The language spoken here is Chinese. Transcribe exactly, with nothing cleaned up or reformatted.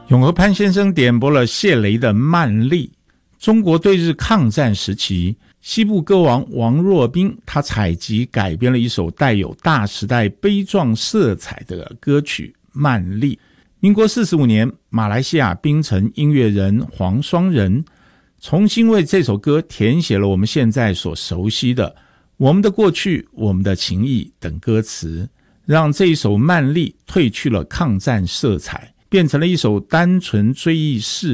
永和潘先生点播了谢雷的《慢力》。中国对日抗战时期，西部歌王王若宾他采集改编了一首带有大时代悲壮色彩的歌曲《慢力》。民国四十五年，马来西亚槟城音乐人黄双仁重新为这首歌填写了我们现在所熟悉的我们的过去、我们的情谊等歌词，让这一首《慢力》褪去了抗战色彩，变成了一首单纯追忆逝